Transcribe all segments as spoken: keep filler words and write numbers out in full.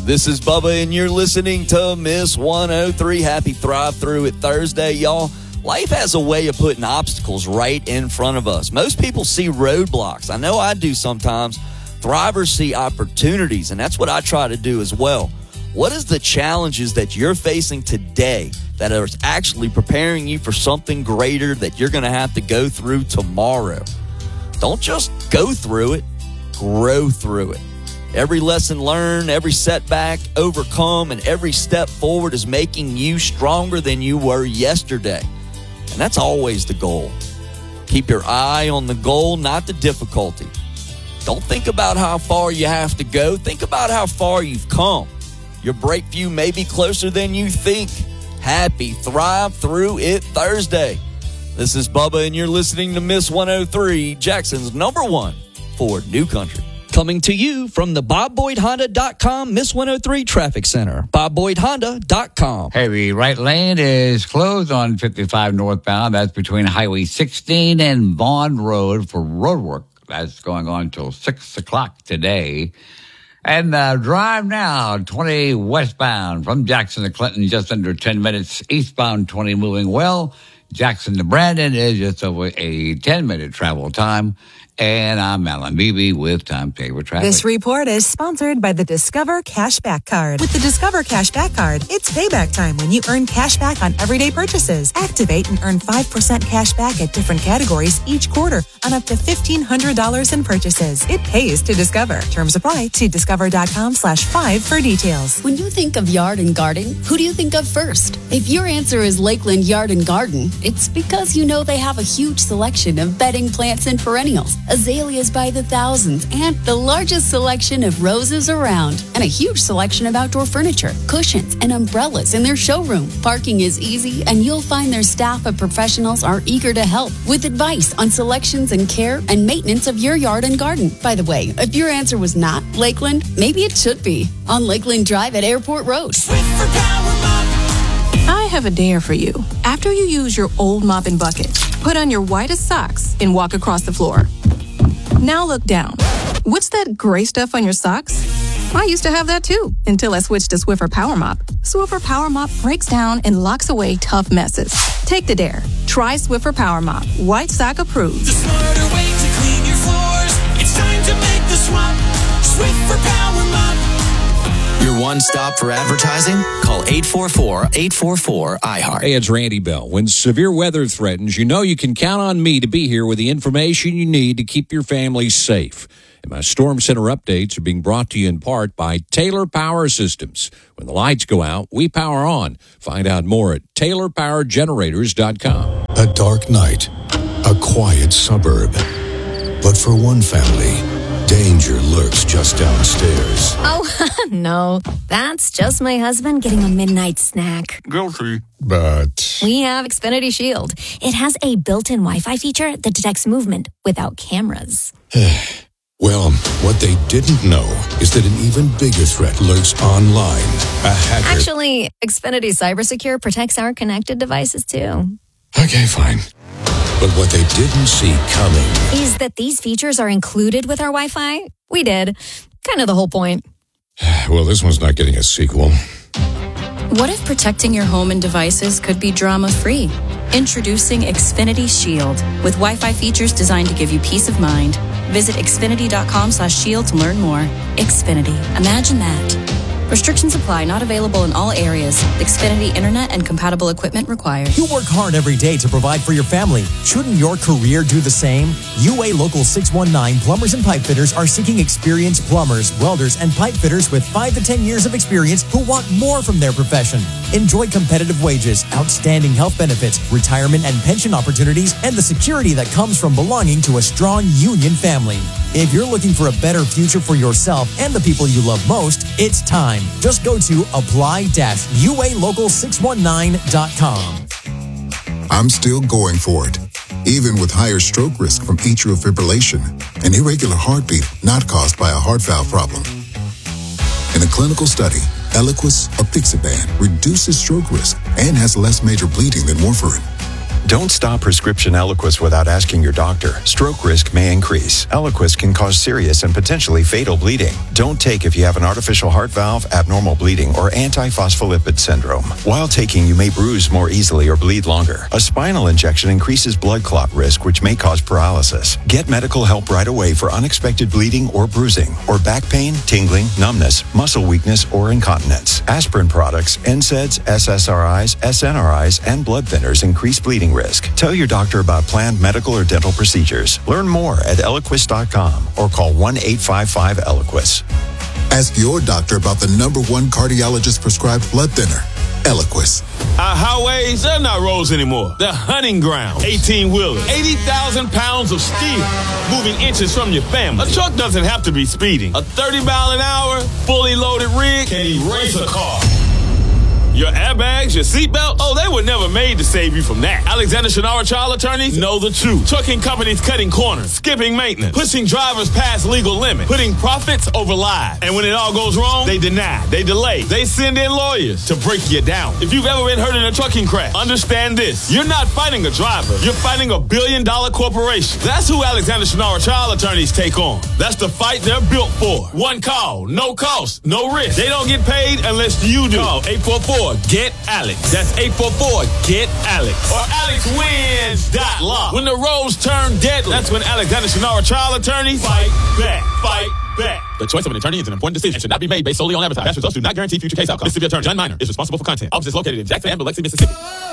This is Bubba, and you're listening to Miss one oh three. Happy Thrive Through It Thursday, y'all. Life has a way of putting obstacles right in front of us. Most people see roadblocks. I know I do sometimes. Thrivers see opportunities, and that's what I try to do as well. What is the challenges that you're facing today that are actually preparing you for something greater that you're going to have to go through tomorrow? Don't just go through it, grow through it. Every lesson learned, every setback overcome, and every step forward is making you stronger than you were yesterday. And that's always the goal. Keep your eye on the goal, not the difficulty. Don't think about how far you have to go. Think about how far you've come. Your breakthrough may be closer than you think. Happy Thrive Through It Thursday. This is Bubba, and you're listening to Miss one oh three, Jackson's number one Ford New Country. Coming to you from the Bob Boyd Honda dot com Miss one oh three Traffic Center. Bob Boyd Honda dot com. Hey, the right lane is closed on fifty-five northbound. That's between Highway sixteen and Vaughn Road for road work. That's going on till six o'clock today. And uh, drive now, twenty westbound from Jackson to Clinton, just under ten minutes. Eastbound twenty moving well. Jackson to Brandon is just over a ten-minute travel time. And I'm Alan Beebe with Time Saver Traffic. This report is sponsored by the Discover Cashback Card. With the Discover Cashback Card, it's payback time when you earn cash back on everyday purchases. Activate and earn five percent cash back at different categories each quarter on up to fifteen hundred dollars in purchases. It pays to Discover. Terms apply. See discover.com slash five for details. When you think of yard and garden, who do you think of first? If your answer is Lakeland Yard and Garden, it's because you know they have a huge selection of bedding plants and perennials, azaleas by the thousands, and the largest selection of roses around, and a huge selection of outdoor furniture, cushions, and umbrellas in their showroom. Parking is easy, and you'll find their staff of professionals are eager to help with advice on selections and care and maintenance of your yard and garden. By the way, if your answer was not Lakeland, maybe it should be on Lakeland Drive at Airport Road. I have a dare for you. After you use your old mop and bucket, put on your whitest socks and walk across the floor. Now look down. What's that gray stuff on your socks? I used to have that too, until I switched to Swiffer Power Mop. Swiffer Power Mop breaks down and locks away tough messes. Take the dare. Try Swiffer Power Mop. White sock approved. The smarter way to clean your floors. It's time to make the swap. Swiffer Power Mop. Your one-stop for advertising? Call eight four four, eight four four, I heart. Hey, it's Randy Bell. When severe weather threatens, you know you can count on me to be here with the information you need to keep your family safe. And my Storm Center updates are being brought to you in part by Taylor Power Systems. When the lights go out, we power on. Find out more at Taylor Power Generators dot com. A dark night, a quiet suburb. But for one family, danger lurks just downstairs. Oh, no. That's just my husband getting a midnight snack. Guilty. But We have Xfinity Shield. It has a built-in Wi-Fi feature that detects movement without cameras. well, what they didn't know is that an even bigger threat lurks online. A hacker. Actually, Xfinity CyberSecure protects our connected devices, too. Okay, fine. But what they didn't see coming is that these features are included with our Wi-Fi. We did. Kind of the whole point. Well, this one's not getting a sequel. What if protecting your home and devices could be drama-free? Introducing Xfinity Shield with Wi-Fi features designed to give you peace of mind. Visit Xfinity.com slash shield to learn more. Xfinity. Imagine that. Restrictions apply. Not available in all areas. Xfinity Internet and compatible equipment required. You work hard every day to provide for your family. Shouldn't your career do the same? U A Local six one nine Plumbers and Pipe Fitters are seeking experienced plumbers, welders, and pipe fitters with five to ten years of experience who want more from their profession. Enjoy competitive wages, outstanding health benefits, retirement and pension opportunities, and the security that comes from belonging to a strong union family. If you're looking for a better future for yourself and the people you love most, it's time. Just go to apply dash U A local six one nine dot com. I'm still going for it, even with higher stroke risk from atrial fibrillation, an irregular heartbeat not caused by a heart valve problem. In a clinical study, Eliquis apixaban reduces stroke risk and has less major bleeding than warfarin. Don't stop prescription Eliquis without asking your doctor. Stroke risk may increase. Eliquis can cause serious and potentially fatal bleeding. Don't take if you have an artificial heart valve, abnormal bleeding, or antiphospholipid syndrome. While taking, you may bruise more easily or bleed longer. A spinal injection increases blood clot risk, which may cause paralysis. Get medical help right away for unexpected bleeding or bruising, or back pain, tingling, numbness, muscle weakness, or incontinence. Aspirin products, N SAIDs, S S R Is, S N R Is, and blood thinners increase bleeding risk. Tell your doctor about planned medical or dental procedures. Learn more at Eliquis dot com or call one eight five five Eliquis. Ask your doctor about the number one cardiologist prescribed blood thinner, Eliquis. Our highways, they're not roads anymore. They're hunting grounds. eighteen-wheelers, eighty thousand pounds of steel, moving inches from your family. A truck doesn't have to be speeding. A thirty mile an hour, fully loaded rig can erase a car. Your airbags, your seatbelt, oh, they were never made to save you from that. Alexander Shinara Trial Attorneys know the truth. Trucking companies cutting corners, skipping maintenance, pushing drivers past legal limits, putting profits over lives. And when it all goes wrong, they deny, they delay, they send in lawyers to break you down. If you've ever been hurt in a trucking crash, understand this. You're not fighting a driver. You're fighting a billion dollar corporation. That's who Alexander Shinara Trial Attorneys take on. That's the fight they're built for. One call, no cost, no risk. They don't get paid unless you do. Call eight four four get Alex. That's eight four four get Alex. Or alex wins dot law. When the roads turn deadly, that's when Alexander Shinara Trial Attorneys fight back. Fight back. The choice of an attorney is an important decision and should not be made based solely on advertising. Past results do not guarantee future case outcomes. Mississippi Attorney John Minor is responsible for content. Office is located in Jackson and Biloxi, Mississippi.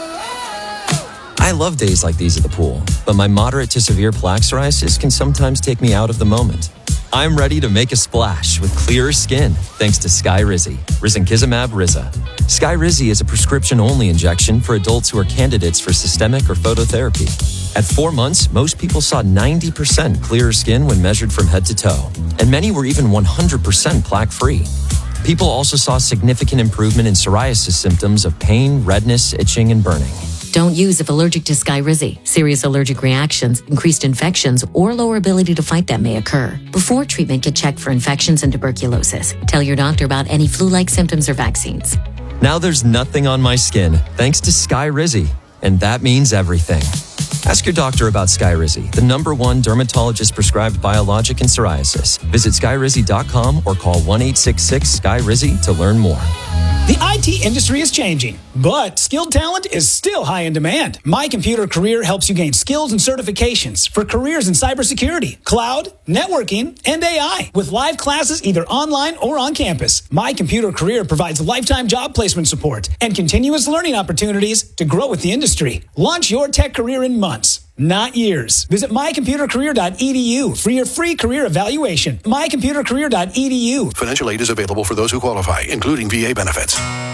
I love days like these at the pool, but my moderate to severe plaque psoriasis can sometimes take me out of the moment. I'm ready to make a splash with clearer skin thanks to Skyrizi, risankizumab Riza. Skyrizi is a prescription-only injection for adults who are candidates for systemic or phototherapy. At four months, most people saw ninety percent clearer skin when measured from head to toe, and many were even one hundred percent plaque-free. People also saw significant improvement in psoriasis symptoms of pain, redness, itching, and burning. Don't use if allergic to Skyrizi. Serious allergic reactions, increased infections, or lower ability to fight them may occur. Before treatment, get checked for infections and tuberculosis. Tell your doctor about any flu-like symptoms or vaccines. Now there's nothing on my skin thanks to Skyrizi, and that means everything. Ask your doctor about Skyrizi, the number one dermatologist-prescribed biologic in psoriasis. Visit skyrizi dot com or call one eight six six sky rizi to learn more. The I T industry is changing, but skilled talent is still high in demand. My Computer Career helps you gain skills and certifications for careers in cybersecurity, cloud, networking, and A I with live classes either online or on campus. My Computer Career provides lifetime job placement support and continuous learning opportunities to grow with the industry. Launch your tech career in months, not years. Visit my computer career dot e d u for your free career evaluation. my computer career dot e d u. Financial aid is available for those who qualify, including V A benefits.